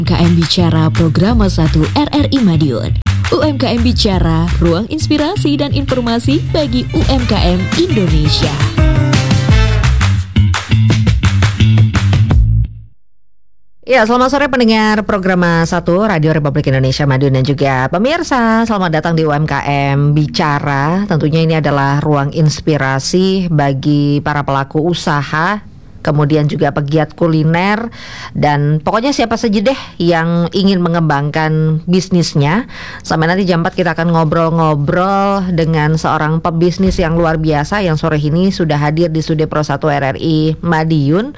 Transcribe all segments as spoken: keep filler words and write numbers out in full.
U M K M Bicara Program satu R R I Madiun. U M K M Bicara, ruang inspirasi dan informasi bagi U M K M Indonesia. Ya, selamat sore pendengar program satu Radio Republik Indonesia Madiun dan juga pemirsa. Selamat datang di U M K M Bicara. Tentunya ini adalah ruang inspirasi bagi para pelaku usaha, kemudian juga pegiat kuliner, dan pokoknya siapa saja deh yang ingin mengembangkan bisnisnya. Sampai nanti jam empat kita akan ngobrol-ngobrol dengan seorang pebisnis yang luar biasa yang sore ini sudah hadir di Studio Pro satu R R I Madiun,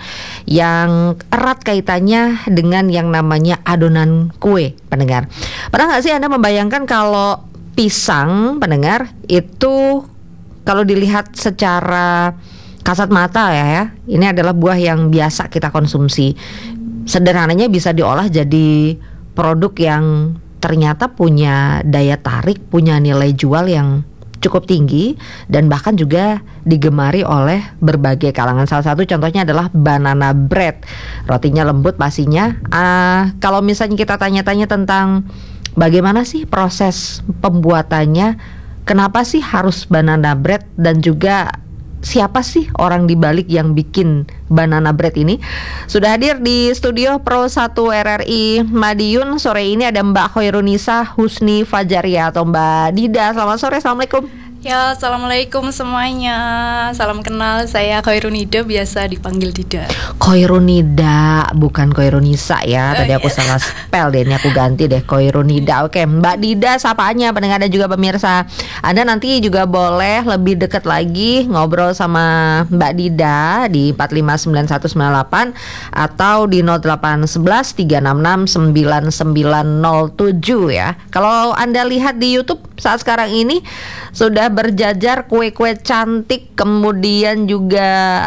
yang erat kaitannya dengan yang namanya adonan kue, pendengar. Pernah nggak sih Anda membayangkan kalau pisang, pendengar, itu kalau dilihat secara kasat mata ya, ya, ini adalah buah yang biasa kita konsumsi. Sederhananya bisa diolah jadi produk yang ternyata punya daya tarik, punya nilai jual yang cukup tinggi, dan bahkan juga digemari oleh berbagai kalangan. Salah satu contohnya adalah banana bread. Rotinya lembut pastinya. uh, Kalau misalnya kita tanya-tanya tentang bagaimana sih proses pembuatannya, kenapa sih harus banana bread, dan juga siapa sih orang di balik yang bikin banana bread ini? Sudah hadir di Studio Pro satu R R I Madiun sore ini ada Mbak Khairunisa Husni Fajaria atau Mbak Dida. Selamat sore, Assalamualaikum. Ya, assalamualaikum semuanya. Salam kenal, saya Khairunida, biasa dipanggil Dida. Khairunida, bukan Khairunisa ya. Tadi oh, aku yes. salah spell deh, ini aku ganti deh, Khairunida. Oke, Mbak Dida sapaannya pendengar dan juga pemirsa. Anda nanti juga boleh lebih dekat lagi ngobrol sama Mbak Dida di empat lima sembilan satu sembilan delapan atau di nol delapan satu satu tiga enam enam sembilan sembilan nol tujuh ya. Kalau Anda lihat di YouTube saat sekarang ini sudah berjajar kue-kue cantik, kemudian juga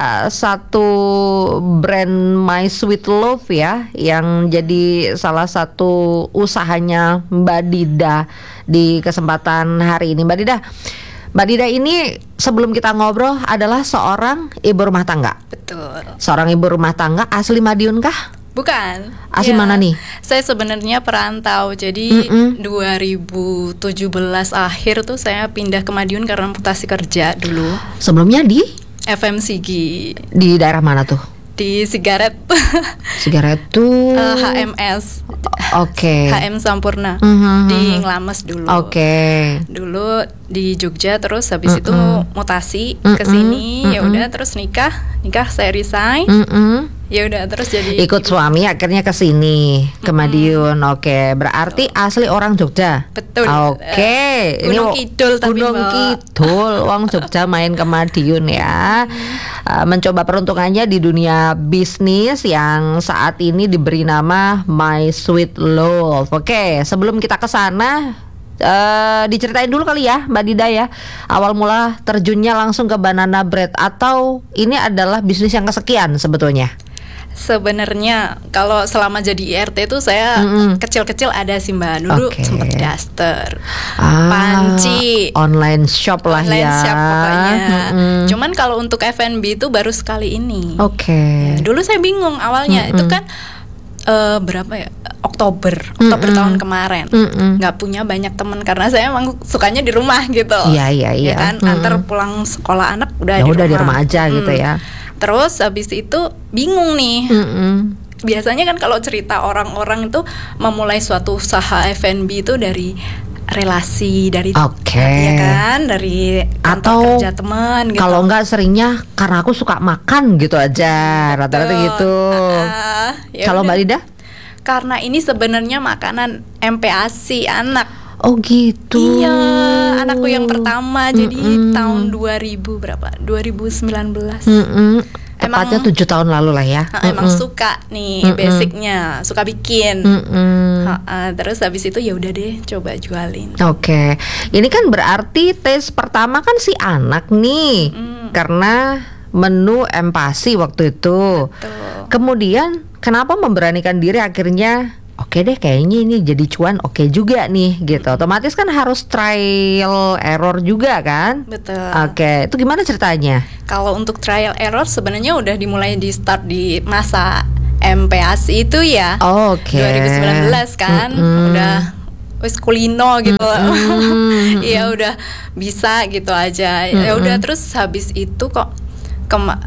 satu brand My Sweet Love ya, yang jadi salah satu usahanya Mbak Dida di kesempatan hari ini. Mbak Dida, Mbak Dida ini sebelum kita ngobrol adalah seorang ibu rumah tangga. Betul. Seorang ibu rumah tangga asli Madiun kah? Bukan. Asli ya, mana nih? Saya sebenarnya perantau. Jadi Mm-mm. dua ribu tujuh belas akhir tuh saya pindah ke Madiun karena mutasi kerja dulu. Sebelumnya di? F M C G. Di daerah mana tuh? Di Sigaret. Sigaret tuh uh, H M S. Oke. H M Sampurna. Mm-hmm. Di Nglames dulu. Oke. Okay. Dulu di Jogja, terus habis Mm-mm. itu mutasi Mm-mm. ke sini. Ya Mm-mm. udah, terus nikah. Nikah saya resign. Mm-mm. Ya udah, terus jadi ikut ibu. suami akhirnya ke sini, ke Madiun. Oke, berarti asli orang Jogja. Betul. Oke, Uh, Gunung Kidul tapi Gunung Mbak. Kidul, wong Jogja main ke Madiun ya. Uh, mencoba peruntungannya di dunia bisnis yang saat ini diberi nama My Sweet Love. Oke, sebelum kita ke sana, Uh, diceritain dulu kali ya Mbak Dida ya, awal mula terjunnya langsung ke banana bread, atau ini adalah bisnis yang kesekian sebetulnya? Sebenarnya kalau selama jadi I R T itu saya Mm-mm. kecil-kecil ada sih Mbak. Dulu Oke. sempet daster, Ah, panci, online shop lah online ya. shop pokoknya. Mm-mm. Cuman kalau untuk F and B itu baru sekali ini. Oke. Ya, dulu saya bingung awalnya. Mm-mm. Itu kan uh, berapa ya? Oktober, Oktober Mm-mm. tahun kemarin. Mm-mm. Nggak punya banyak teman karena saya emang sukanya di rumah gitu. Iya iya iya. Ya kan, Mm-mm. antar pulang sekolah anak udah Ya di udah rumah. di rumah aja Mm. gitu ya. Terus habis itu bingung nih. Mm-mm. Biasanya kan kalau cerita orang-orang itu memulai suatu usaha F and B itu dari relasi, dari Oke. ya kan, dari kantor Atau kerja teman gitu. Kalau enggak seringnya karena aku suka makan gitu aja, rata-rata Betul. gitu. Ah, ya Kalau udah. Mbak Dida? Karena ini sebenarnya makanan M P A S I anak. Oh gitu. Iya, anakku yang pertama. Jadi Mm-mm. tahun dua ribu berapa? dua ribu sembilan belas. Mm-mm. Emang- Tepatnya tujuh tahun lalu lah ya. Nah, emang Mm-mm. suka nih Mm-mm. basicnya, suka bikin. Mm-mm. Ha, ah, terus habis itu ya udah deh coba jualin. Oke, ini kan berarti tes pertama kan si anak nih, Mm. karena menu empasi waktu itu. Betul. Kemudian kenapa memberanikan diri akhirnya? Oke deh, kayaknya ini jadi cuan oke juga nih gitu. Otomatis kan harus trial error juga kan? Betul. Oke, itu gimana ceritanya? Kalau untuk trial error sebenarnya udah dimulai di start di masa M P A S I itu ya Oke. dua ribu sembilan belas kan, Mm-mm. udah wis kulino gitu. Mm-mm. Iya udah bisa gitu aja. Ya udah terus habis itu kok kema